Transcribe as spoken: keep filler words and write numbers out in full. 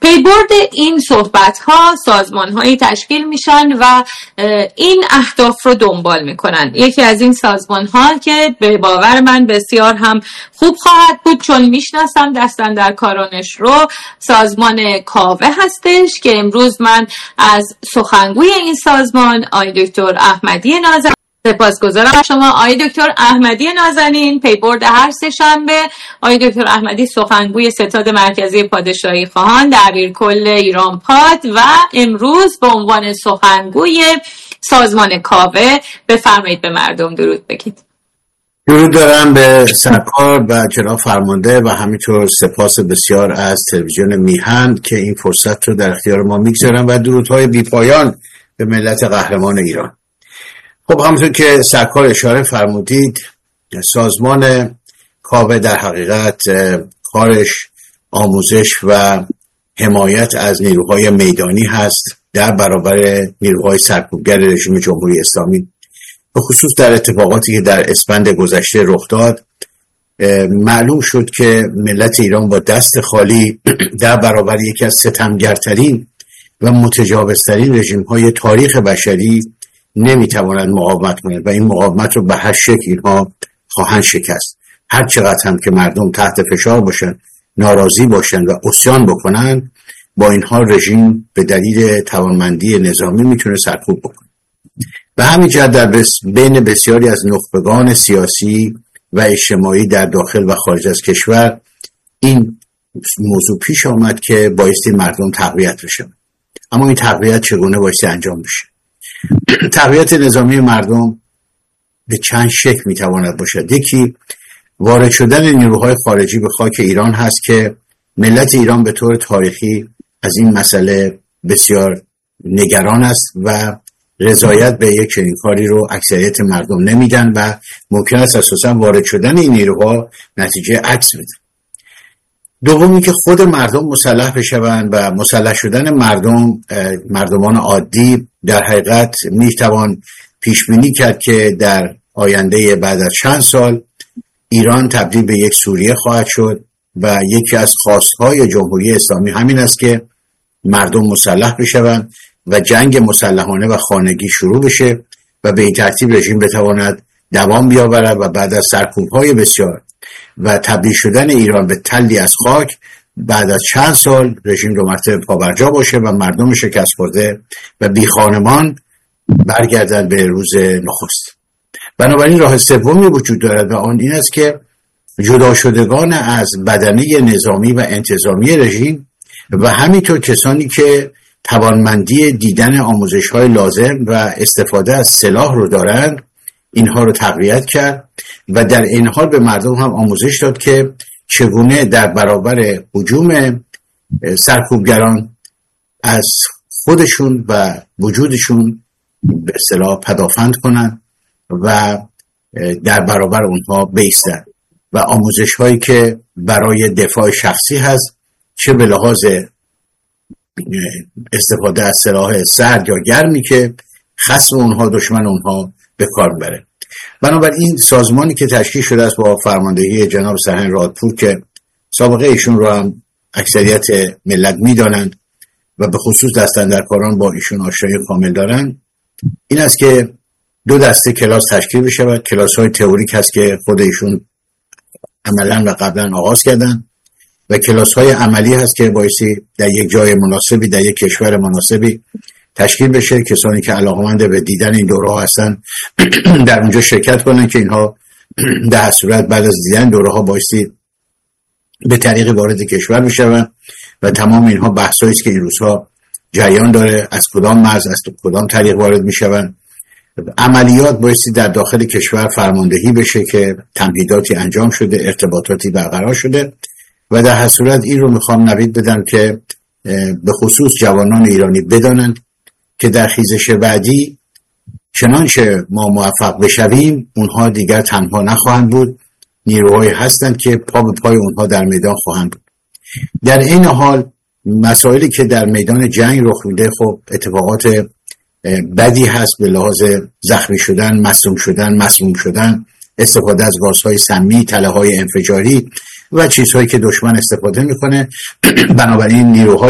پیبرد این صحبت ها سازمان هایی تشکیل میشن و این اهداف رو دنبال میکنن. یکی از این سازمان ها که به باور من بسیار هم خوب خواهد بود چون میشناسم دستاندرکارانش رو، سازمان کاوه هستش که امروز من از سخنگوی این سازمان آقای دکتر احمدی نازنین سپاسگزارم. شما آقای دکتر احمدی نازنین پیبرد هر سه شنبه آقای دکتر احمدی سخنگوی ستاد مرکزی پادشاهی خواهان دبیر کل ایران پاد و امروز به عنوان سخنگوی سازمان کاوه بفرمایید به مردم درود بگید. درود دارم به سرکار و جناب فرمانده و همینطور سپاس بسیار از تلویزیون میهن که این فرصت رو در اختیار ما میگذارن و درودهای بی پایان به ملت قهرمان ایران. خب همونطور که سرکار اشاره فرمودید، سازمان کاوه در حقیقت کارش آموزش و حمایت از نیروهای میدانی هست در برابر نیروهای سرکوبگر رژیم جمهوری اسلامی. به خصوص در اتفاقاتی که در اسفند گذشته رخ داد معلوم شد که ملت ایران با دست خالی در برابر یکی از ستمگرترین و متجاوزترین رژیم‌های تاریخ بشری نمیتوانند مقاومت کنند و این مقاومت رو به هر شکل اینها خواهند شکست. هر چقدر هم که مردم تحت فشار باشند، ناراضی باشند و عصیان بکنند، با اینها رژیم به دلیل توانمندی نظامی میتونه سرکوب بکنه. به همین جهت در بس بین بسیاری از نخبگان سیاسی و اجتماعی در داخل و خارج از کشور این موضوع پیش آمد که بایستی مردم تقویت بشن. اما این تقویت چگونه بایستی انجام بشه؟ تقویت نظامی مردم به چند شکل میتواند باشد. یکی وارد شدن نیروهای خارجی به خاک ایران هست که ملت ایران به طور تاریخی از این مسئله بسیار نگران است و رضایت به یک چنین کاری رو اکثریت مردم نمیدن و ممکن است اساساً وارد شدن این نیروها نتیجه عکس بده. دومی که خود مردم مسلح بشوند و مسلح شدن مردم مردمان عادی در حقیقت میتوان پیش بینی کرد که در آینده بعد از چند سال ایران تبدیل به یک سوریه خواهد شد و یکی از خواستهای جمهوری اسلامی همین است که مردم مسلح بشوند و جنگ مسلحانه و خانگی شروع بشه و به این ترتیب رژیم بتواند دوام بیاورد و بعد از سرکوب‌های بسیار و تبدیل شدن ایران به تلی از خاک بعد از چند سال رژیم دو مرتبه پابرجا باشه و مردم شکست خورده و بی خانمان برگردند به روز نخست. بنابراین راه سومی وجود دارد و آن این است که جدا شدگان از بدنه نظامی و انتظامی رژیم و همینطور کسانی که توانمندی دیدن آموزش‌های لازم و استفاده از سلاح رو دارند اینها رو تقویت کرد و در این حال به مردم هم آموزش داد که چگونه در برابر هجوم سرکوبگران از خودشون و وجودشون به اصطلاح پدافند کنند و در برابر اونها بایستند و آموزش هایی که برای دفاع شخصی هست، چه به لحاظ استفاده از سلاح سرد یا گرمی که خصم اونها دشمن اونها به کار بره. بنابراین سازمانی که تشکیل شده است با فرماندهی جناب سرهنگ رادپور که سابقه ایشون رو هم اکثریت ملت میدانند و به خصوص دستاندرکاران با ایشون آشنایی کامل دارند، این است که دو دسته کلاس تشکیل بشه. کلاس های تئوریک هست که خود ایشون عملا و قبلا آغاز کردن و کلاس های عملی هست که بایستی در یک جای مناسبی در یک کشور مناسبی تشکیل بشه. کسانی که علاقمند به دیدن این دوره ها هستن در اونجا شرکت کنن که اینها در صورت بعد از دیدن دوره ها بایستی به طریق وارد کشور بشن و تمام اینها بحثایی است که این روزها جریان داره، از کدام مرز از کدام طریق وارد میشن. عملیات بایستی در داخل کشور فرماندهی بشه که تمهیداتی انجام شده، ارتباطاتی برقرار شده و در هر صورت این رو میخوام نوید بدم که به خصوص جوانان ایرانی بدانند که در خیزش بعدی چنانچه ما موفق بشویم اونها دیگر تنها نخواهند بود، نیروهایی هستند که پا به پای اونها در میدان خواهند بود. در این حال مسائلی که در میدان جنگ رخ میده خب اتفاقات بدی هست به لحاظ زخمی شدن، مصدوم شدن، مسموم شدن، استفاده از گازهای سمی، تله‌های انفجاری و چیزهایی که دشمن استفاده میکنه. بنابراین نیروهای